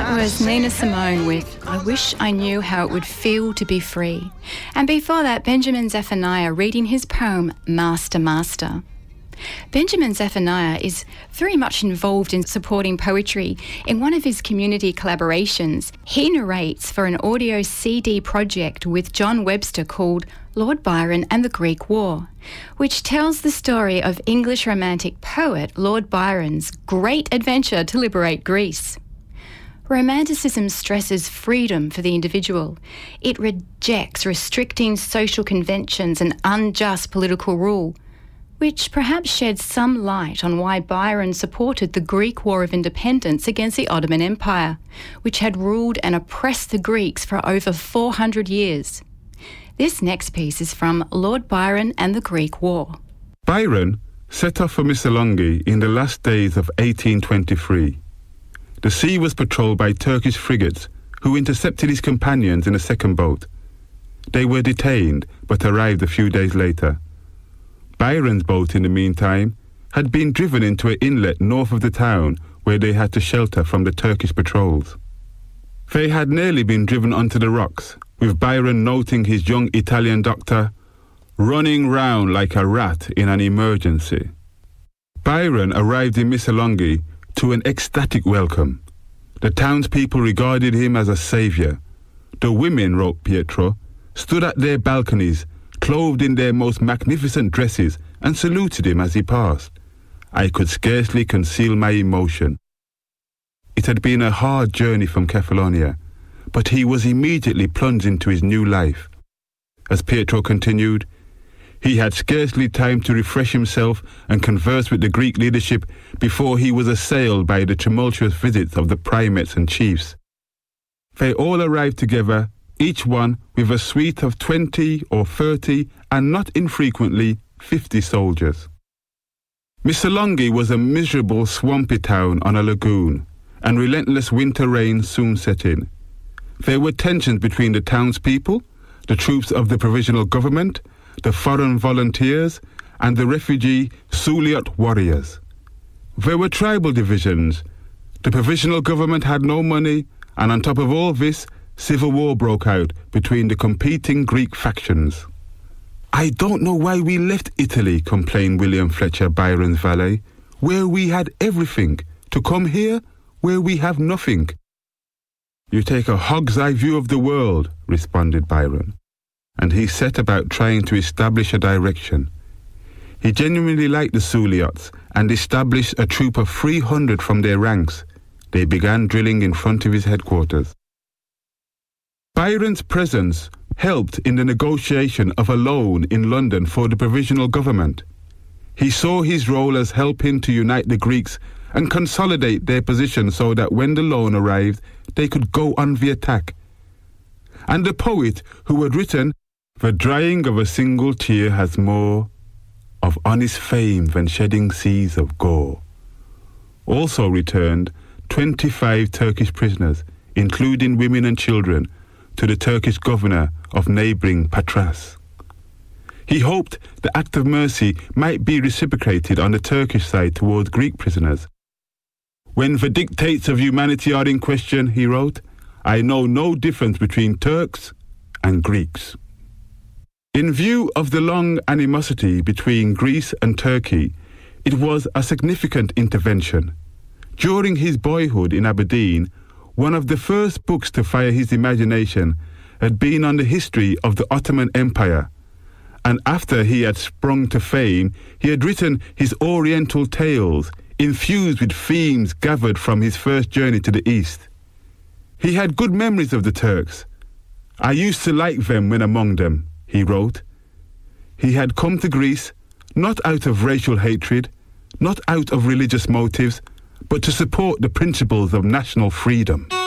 That was Nina Simone with I Wish I Knew How It Would Feel to Be Free. And before that, Benjamin Zephaniah reading his poem, Master, Master. Benjamin Zephaniah is very much involved in supporting poetry. In one of his community collaborations, he narrates for an audio CD project with John Webster called Lord Byron and the Greek War, which tells the story of English Romantic poet Lord Byron's great adventure to liberate Greece. Romanticism stresses freedom for the individual. It rejects restricting social conventions and unjust political rule, which perhaps sheds some light on why Byron supported the Greek War of Independence against the Ottoman Empire, which had ruled and oppressed the Greeks for over 400 years. This next piece is from Lord Byron and the Greek War. Byron set off for Missolonghi in the last days of 1823. The sea was patrolled by Turkish frigates who intercepted his companions in a second boat. They were detained but arrived a few days later. Byron's boat, in the meantime, had been driven into an inlet north of the town where they had to shelter from the Turkish patrols. They had nearly been driven onto the rocks, with Byron noting his young Italian doctor running round like a rat in an emergency. Byron arrived in Missolonghi to an ecstatic welcome. The townspeople regarded him as a saviour. The women, wrote Pietro, stood at their balconies, clothed in their most magnificent dresses, and saluted him as he passed. I could scarcely conceal my emotion. It had been a hard journey from Kefalonia, but he was immediately plunged into his new life. As Pietro continued, he had scarcely time to refresh himself and converse with the Greek leadership before he was assailed by the tumultuous visits of the primates and chiefs. They all arrived together, each one with a suite of 20 or 30, and not infrequently 50 soldiers. Missolonghi was a miserable, swampy town on a lagoon, and relentless winter rain soon set in. There were tensions between the townspeople, the troops of the provisional government, the foreign volunteers, and the refugee Suliot warriors. There were tribal divisions. The provisional government had no money, and on top of all this, civil war broke out between the competing Greek factions. I don't know why we left Italy, complained William Fletcher, Byron's valet, where we had everything, to come here where we have nothing. You take a hog's eye view of the world, responded Byron, and he set about trying to establish a direction. He genuinely liked the Suliots and established a troop of 300 from their ranks. They began drilling in front of his headquarters. Byron's presence helped in the negotiation of a loan in London for the provisional government. He saw his role as helping to unite the Greeks and consolidate their position so that when the loan arrived, they could go on the attack. And the poet who had written, "The drying of a single tear has more of honest fame than shedding seas of gore," also returned 25 Turkish prisoners, including women and children, to the Turkish governor of neighbouring Patras. He hoped the act of mercy might be reciprocated on the Turkish side towards Greek prisoners. "When the dictates of humanity are in question," he wrote, "I know no difference between Turks and Greeks." In view of the long animosity between Greece and Turkey, it was a significant intervention. During his boyhood in Aberdeen, one of the first books to fire his imagination had been on the history of the Ottoman Empire, and after he had sprung to fame, he had written his Oriental Tales, infused with themes gathered from his first journey to the East. He had good memories of the Turks. "I used to like them when among them," he wrote. He had come to Greece not out of racial hatred, not out of religious motives, but to support the principles of national freedom.